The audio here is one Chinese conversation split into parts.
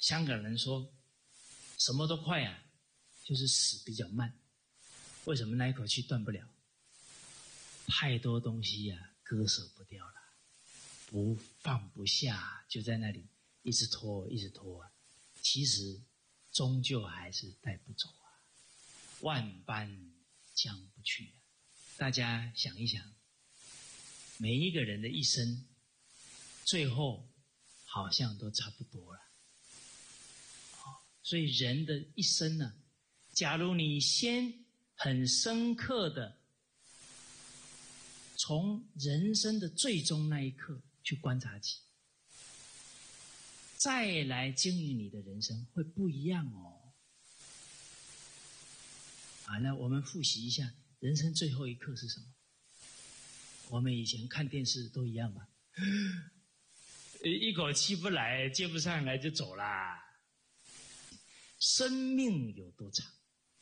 香港人说什么都快啊，就是死比较慢。为什么那一口气断不了？太多东西啊，割舍不掉了，不放不下，就在那里一直拖一直拖啊。其实终究还是带不走啊，万般将不去啊。大家想一想，每一个人的一生最后好像都差不多了。所以人的一生呢，假如你先很深刻的从人生的最终那一刻去观察起，再来经营你的人生会不一样哦。那我们复习一下人生最后一刻是什么？我们以前看电视都一样吧，一口气不来，接不上来就走啦。生命有多长？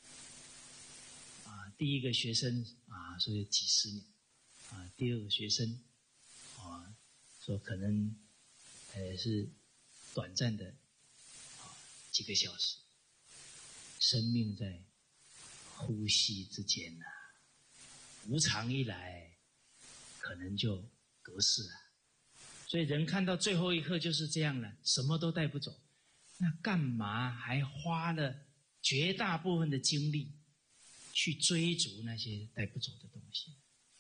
第一个学生说有几十年，第二个学生说可能是短暂的几个小时。生命在呼吸之间呐，无常一来，可能就隔世了。所以人看到最后一刻就是这样了，什么都带不走，那干嘛还花了绝大部分的精力去追逐那些带不走的东西？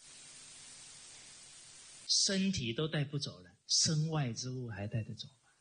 身体都带不走了，身外之物还带得走吗？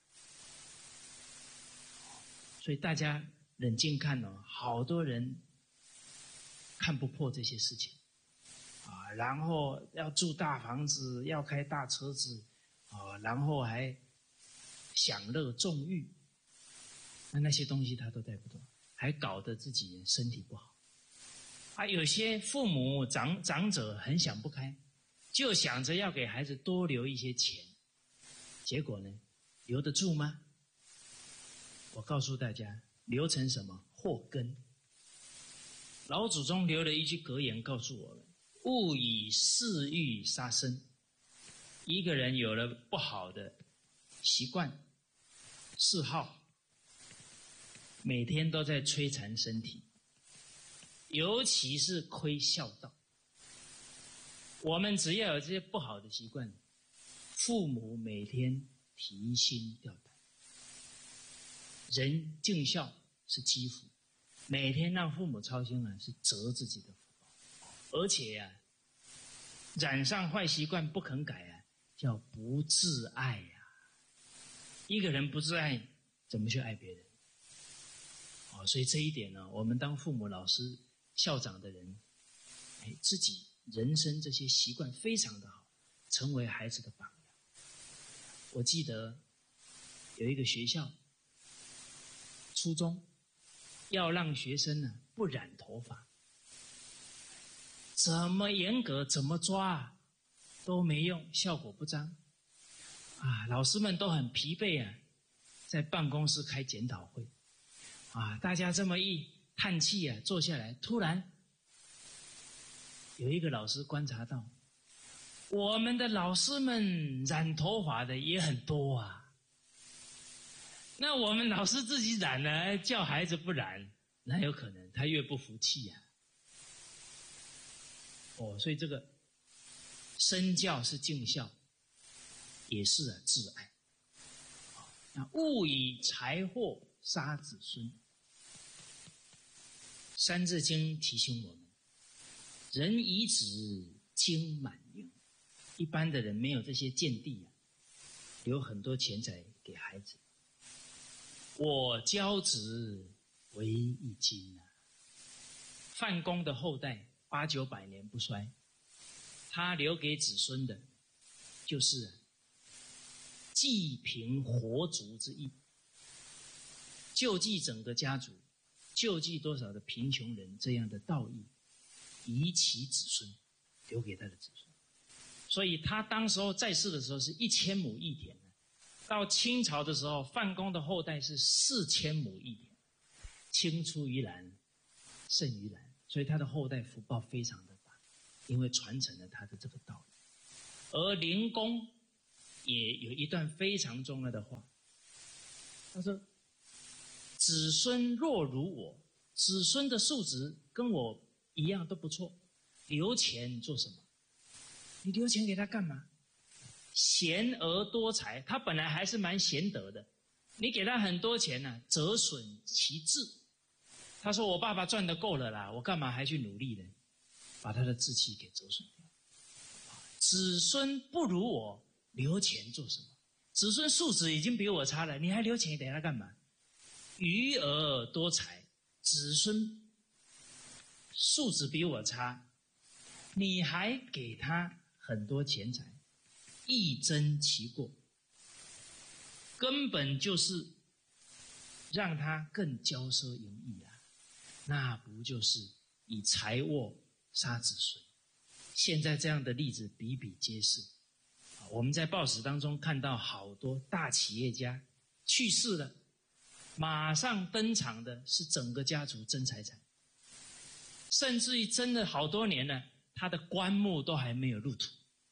所以大家冷静看哦，好多人看不破这些事情然后要住大房子，要开大车子然后还享乐纵欲，那些东西他都带不走，还搞得自己身体不好有些父母长者很想不开，就想着要给孩子多留一些钱，结果呢，留得住吗？我告诉大家，留成什么？祸根。老祖宗留了一句格言告诉我们：勿以嗜欲杀生。一个人有了不好的习惯、嗜好，每天都在摧残身体，尤其是亏孝道。我们只要有这些不好的习惯，父母每天提心吊胆。人尽孝是积福，每天让父母操心是折自己的福报。而且染上坏习惯不肯改叫不自爱一个人不自爱，怎么去爱别人？所以这一点呢，我们当父母、老师、校长的人，自己人生这些习惯非常的好，成为孩子的榜样。我记得有一个学校，初中要让学生不染头发，怎么严格怎么抓都没用，效果不彰老师们都很疲惫在办公室开检讨会大家这么一叹气坐下来，突然有一个老师观察到，我们的老师们染头发的也很多那我们老师自己染了，叫孩子不染，哪有可能？他越不服气所以这个身教是尽孝，也是自爱那勿以财货杀子孙。三字经提醒我们，人以子经满盈。一般的人没有这些见地留很多钱财给孩子。我教子为一经范公的后代800-900年不衰，他留给子孙的就是济贫活族之意，救济整个家族，救济多少的贫穷人，这样的道义遗其子孙，留给他的子孙。所以他当时候在世的时候是1000亩一田到清朝的时候，范公的后代是4000亩一田，青出于蓝胜于蓝，所以他的后代福报非常的大，因为传承了他的这个道理。而灵公也有一段非常重要的话，他说子孙若如我，子孙的素质跟我一样都不错，留钱做什么？你留钱给他干嘛？贤而多财，他本来还是蛮贤德的，你给他很多钱呢，折损其志。他说我爸爸赚得够了啦，我干嘛还去努力呢？把他的志气给折损掉。子孙不如我，留钱做什么？子孙素质已经比我差了，你还留钱给他干嘛？余而多财，子孙素质比我差，你还给他很多钱财，亦增其过，根本就是让他更骄奢淫逸啊！那不就是以财沃杀子孙？现在这样的例子比比皆是。我们在报纸当中看到好多大企业家去世了，马上登场的是整个家族争财产，甚至于争了好多年了，他的棺木都还没有入土。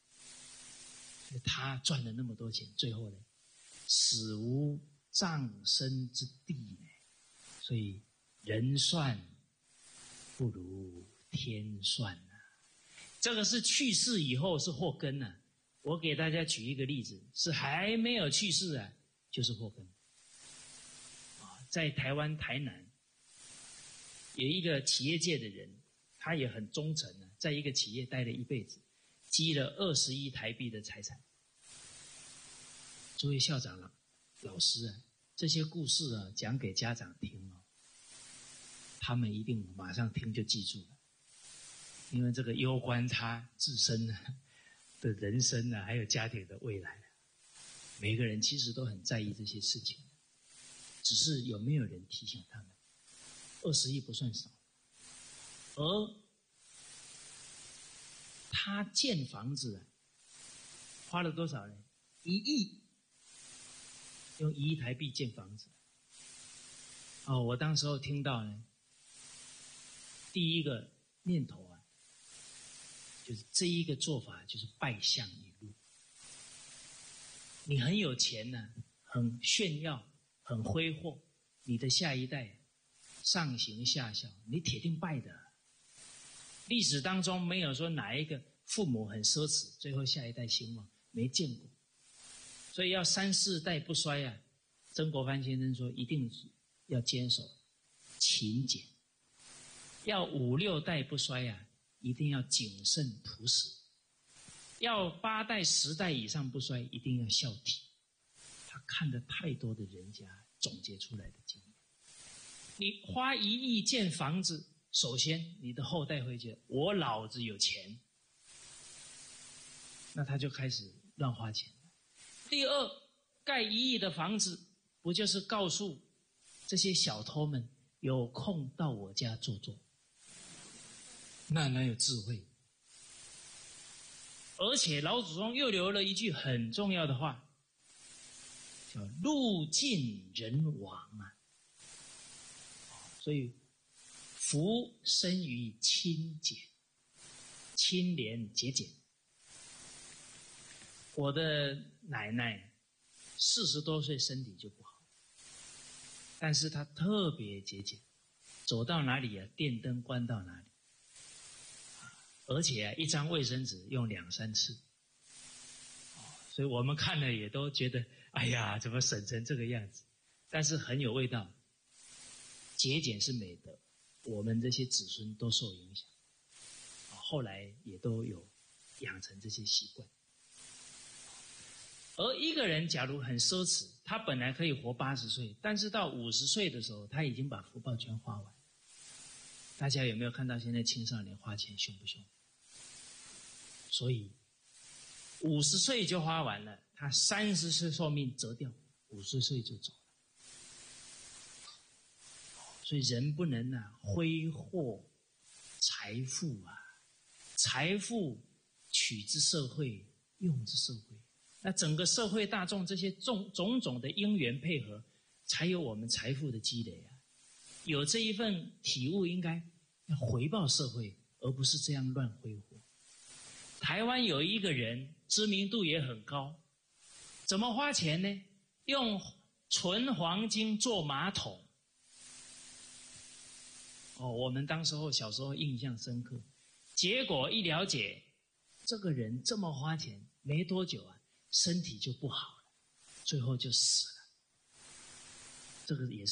他赚了那么多钱，最后呢，死无葬身之地呢。所以人算不如天算啊。这个是去世以后是祸根啊。我给大家举一个例子，是还没有去世啊，就是祸根。在台湾台南有一个企业界的人，他也很忠诚啊，在一个企业待了一辈子，积了20亿台币的财产。诸位校长老师啊，这些故事啊讲给家长听哦，他们一定马上听就记住了，因为这个攸关他自身的人生还有家庭的未来。每个人其实都很在意这些事情，只是有没有人提醒他们？20亿不算少，而他建房子花了多少呢？1亿，用1亿台币建房子。我当时候听到呢，第一个念头就是这一个做法就是败相一路。你很有钱呢，很炫耀，很挥霍，你的下一代上行下效，你铁定败的。历史当中没有说哪一个父母很奢侈，最后下一代兴旺，没见过。所以要3、4代不衰啊。曾国藩先生说，一定要坚守勤俭；要5、6代不衰啊，一定要谨慎朴实；要8代、10代以上不衰，一定要孝悌。他看了太多的人家总结出来的经验。你花1亿建房子，首先你的后代会觉得我老子有钱，那他就开始乱花钱了。第二，盖1亿的房子，不就是告诉这些小偷们有空到我家坐坐？那哪有智慧？而且老祖宗又留了一句很重要的话，叫路尽人亡啊。所以福生于清俭，清廉节俭。我的奶奶40多岁身体就不好，但是她特别节俭，走到哪里电灯关到哪里，而且一张卫生纸用2、3次。所以我们看了也都觉得，哎呀，怎么省成这个样子？但是很有味道。节俭是美德，我们这些子孙都受影响，后来也都有养成这些习惯。而一个人假如很奢侈，他本来可以活80岁，但是到50岁的时候，他已经把福报全花完。大家有没有看到现在青少年花钱凶不凶？所以50岁就花完了，他30岁寿命折掉，50岁就走了。所以人不能挥霍财富财富取之社会，用之社会。那整个社会大众这些种种的因缘配合，才有我们财富的积累有这一份体悟，应该要回报社会，而不是这样乱挥霍。台湾有一个人知名度也很高，怎么花钱呢？用纯黄金做马桶， 我们当时候小时候印象深刻，结果一了解，这个人这么花钱，没多久啊，身体就不好了，最后就死了。这个也是